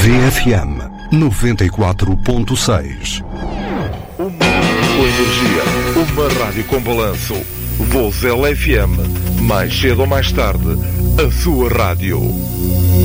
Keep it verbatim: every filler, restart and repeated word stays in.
V F M noventa e quatro ponto seis. Um mundo com energia, uma rádio com balanço. Vozela F M, mais cedo ou mais tarde, a sua rádio.